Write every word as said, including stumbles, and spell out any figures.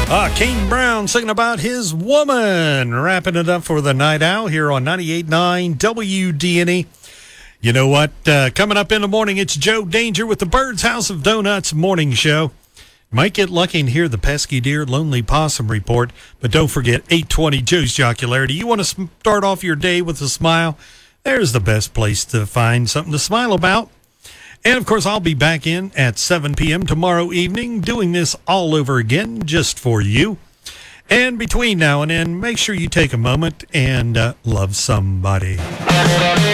Ah, Kane Brown singing about his woman. Wrapping it up for the night out here on ninety-eight point nine W D N E. You know what? Uh, coming up in the morning, it's Joe Danger with the Bird's House of Donuts morning show. Might get lucky and hear the pesky deer, lonely possum report, but don't forget eight twenty Joe's Jocularity. You want to start off your day with a smile? There's the best place to find something to smile about. And, of course, I'll be back in at seven p.m. tomorrow evening doing this all over again just for you. And between now and then, make sure you take a moment and uh, love somebody.